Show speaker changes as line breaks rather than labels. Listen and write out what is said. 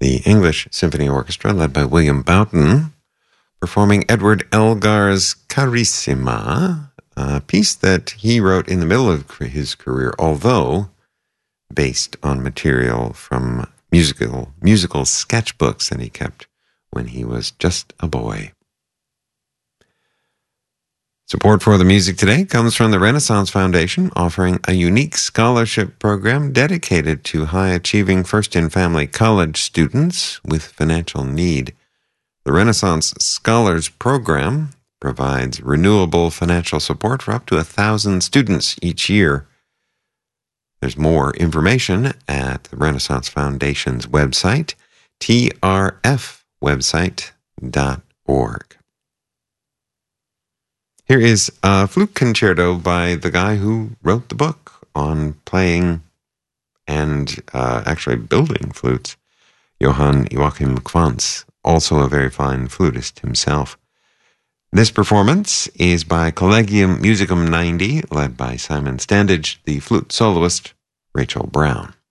the English Symphony Orchestra, led by William Boughton, performing Edward Elgar's Carissima, a piece that he wrote in the middle of his career, although based on material from musical sketchbooks that he kept when he was just a boy. Support for the music today comes from the Renaissance Foundation, offering a unique scholarship program dedicated to high-achieving first-in-family college students with financial need. The Renaissance Scholars Program provides renewable financial support for up to 1,000 students each year. There's more information at the Renaissance Foundation's website, trfwebsite.org. Here is a flute concerto by the guy who wrote the book on playing and actually building flutes, Johann Joachim Quantz, also a very fine flutist himself. This performance is by Collegium Musicum 90, led by Simon Standage, the flute soloist, Rachel Brown.